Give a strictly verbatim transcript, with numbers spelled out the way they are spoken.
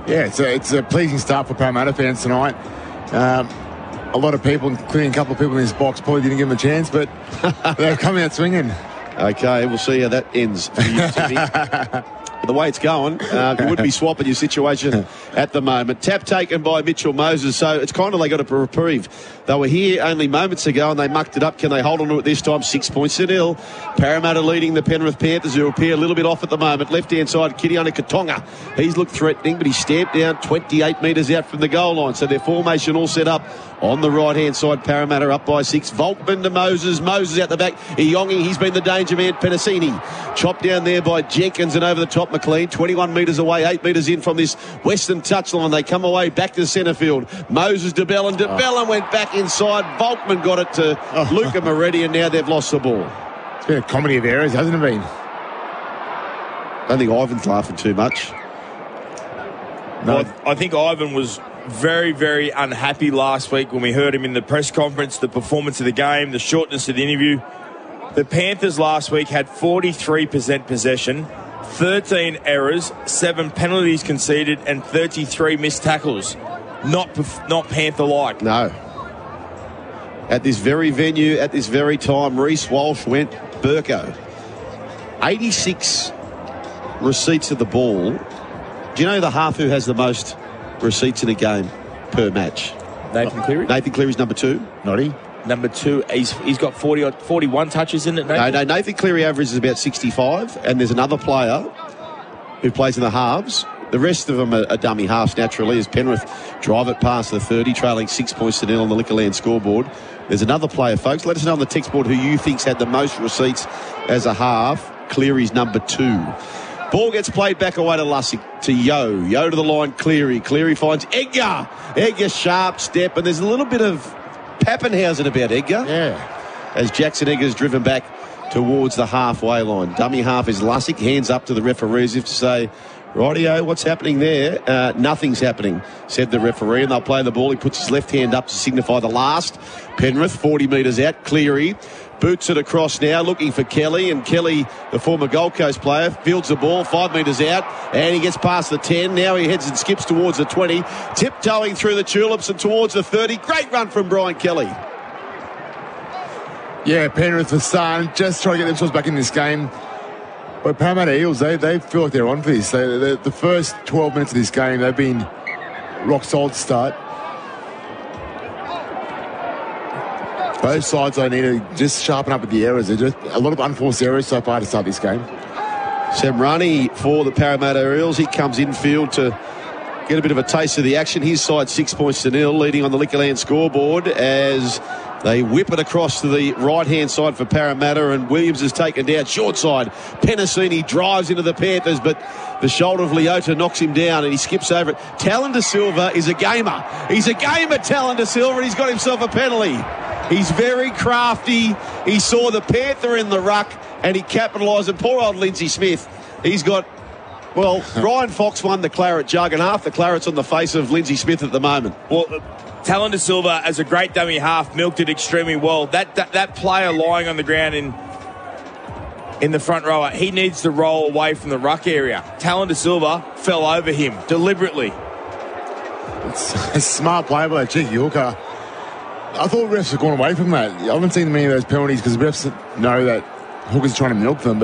Yeah, it's a, it's a pleasing start for Parramatta fans tonight. Um, a lot of people, including a couple of people in this box, probably didn't give them a chance, but they're coming out swinging. Okay, we'll see how that ends for you, Timmy. The way it's going, uh, you would be swapping your situation at the moment. Tap taken by Mitchell Moses, so it's kind of they got a reprieve. They were here only moments ago and they mucked it up. Can they hold on to it this time? Six points to nil. Parramatta leading the Penrith Panthers, who appear a little bit off at the moment. Left-hand side, Kitiana Katonga. He's looked threatening, but he's stamped down twenty-eight metres out from the goal line. So their formation all set up on the right-hand side. Parramatta up by six. Volkman to Moses. Moses out the back. Iongi, he's been the danger man. Penasini chopped down there by Jenkins and over the top McLean. twenty-one metres away, eight metres in from this western touchline. They come away back to the centre field. Moses, DeBellin. DeBellin oh. went back inside. Volkman got it to oh. Luca Moretti, and now they've lost the ball. It's been a comedy of errors, hasn't it been? I don't think Ivan's laughing too much. No. Well, I think Ivan was very, very unhappy last week when we heard him in the press conference, the performance of the game, the shortness of the interview. The Panthers last week had forty-three percent possession, thirteen errors, seven penalties conceded, and thirty-three missed tackles. Not, not Panther-like. No. At this very venue, at this very time, Reece Walsh went Burko. eighty-six receipts of the ball. Do you know the half who has the most receipts in a game per match? Nathan Cleary? Nathan Cleary's number two. Noddy. Number two, he's, he's got forty, forty-one touches in it, Nathan? No, no, Nathan Cleary averages about sixty-five, and there's another player who plays in the halves. The rest of them are, are dummy halves, naturally, as Penrith drive it past the thirty, trailing six points to nil on the Liquorland scoreboard. There's another player, folks. Let us know on the text board who you think's had the most receipts as a half. Cleary's number two. Ball gets played back away to Lussick, to Yo. Yo to the line, Cleary. Cleary finds Edgar. Edgar, sharp step, and there's a little bit of Pappenhausen about Edgar. Yeah. As Jackson Edgar's driven back towards the halfway line. Dummy half is Lussick. Hands up to the referees as if to say, rightio, what's happening there? Uh, nothing's happening, said the referee, and they'll play the ball. He puts his left hand up to signify the last. Penrith, forty metres out. Cleary boots it across now, looking for Kelly, and Kelly, the former Gold Coast player, fields the ball five metres out, and he gets past the ten. Now he heads and skips towards the twenty, tiptoeing through the tulips and towards the thirty. Great run from Brian Kelly. Yeah, Penrith are starting, just trying to get themselves back in this game. But Parramatta Eels, they, they feel like they're on for this. They, they, the first twelve minutes of this game, they've been rock solid to start. Both sides, they need to just sharpen up with the errors. There's just a lot of unforced errors so far to start this game. Samrani for the Parramatta Eels. He comes infield to get a bit of a taste of the action. His side six points to nil, leading on the Liquorland scoreboard as they whip it across to the right-hand side for Parramatta, and Williams is taken down short side. Penasini drives into the Panthers, but the shoulder of Leota knocks him down and he skips over it. Talon De Silva is a gamer. He's a gamer, Talon De Silva, and he's got himself a penalty. He's very crafty. He saw the Panther in the ruck and he capitalised. And poor old Lindsay Smith, he's got, well, Ryan Fox won the claret jug and half the claret's on the face of Lindsay Smith at the moment. Well, Talon De Silva, as a great dummy half, milked it extremely well. That, that that player lying on the ground in in the front row, he needs to roll away from the ruck area. Talon De Silva fell over him deliberately. It's a smart play by a cheeky hooker. I thought refs had gone away from that. I haven't seen many of those penalties because refs know that hookers are trying to milk them. But